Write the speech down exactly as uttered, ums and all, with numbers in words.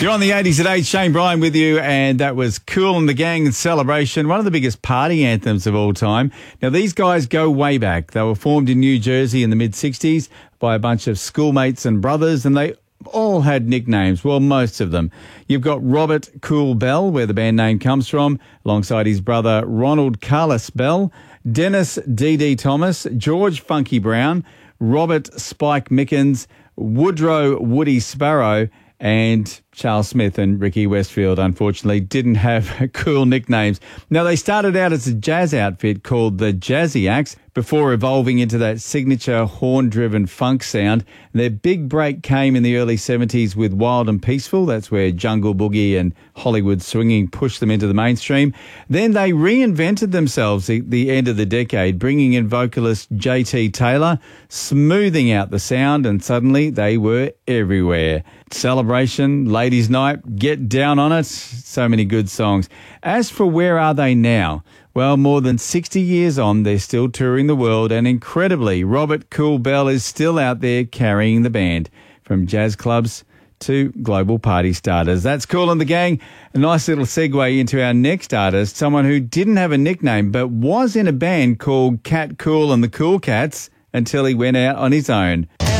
You're on the eighties at eight, Shane Bryan with you, and that was Kool and the Gang in Celebration, one of the biggest party anthems of all time. Now, these guys go way back. They were formed in New Jersey in the mid-sixties by a bunch of schoolmates and brothers, and they all had nicknames, well, most of them. You've got Robert Kool Bell, where the band name comes from, alongside his brother Ronald Carlos Bell, Dennis D D Thomas, George Funky Brown, Robert Spike Mickens, Woodrow Woody Sparrow, and Charles Smith and Ricky Westfield, unfortunately, didn't have cool nicknames. Now, they started out as a jazz outfit called the Jazzy-Acs before evolving into that signature horn-driven funk sound. Their big break came in the early seventies with Wild and Peaceful. That's where Jungle Boogie and Hollywood swinging pushed them into the mainstream. Then they reinvented themselves at the end of the decade, bringing in vocalist J T Taylor, smoothing out the sound, and suddenly they were everywhere. Celebration, Ladies' Night, Get Down on It, so many good songs. As for where are they now? Well, more than sixty years on, they're still touring the world, and incredibly, Robert Kool Bell is still out there carrying the band from jazz clubs to global party starters. That's Kool and the Gang. A nice little segue into our next artist, someone who didn't have a nickname but was in a band called Cat Kool and the Cool Cats until he went out on his own.